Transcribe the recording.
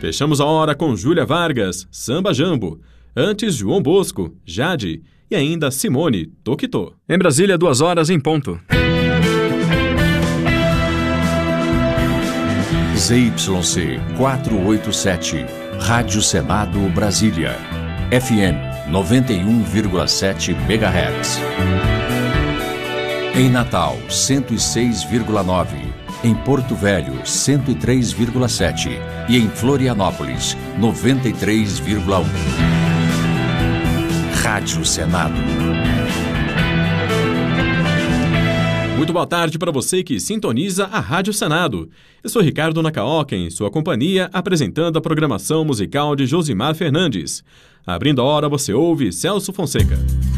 Fechamos a hora com Júlia Vargas, Samba Jambo. Antes, João Bosco, Jade e ainda Simone, Toquitô. Em Brasília, 2 horas em ponto. ZYC 487, Rádio Senado Brasília, FM 91,7 MHz. Em Natal, 106,9. Em Porto Velho, 103,7. E em Florianópolis, 93,1. Rádio Senado. Muito boa tarde para você que sintoniza a Rádio Senado. Eu sou Ricardo Nacaoca, em sua companhia, apresentando a programação musical de Josimar Fernandes. Abrindo a hora, você ouve Celso Fonseca.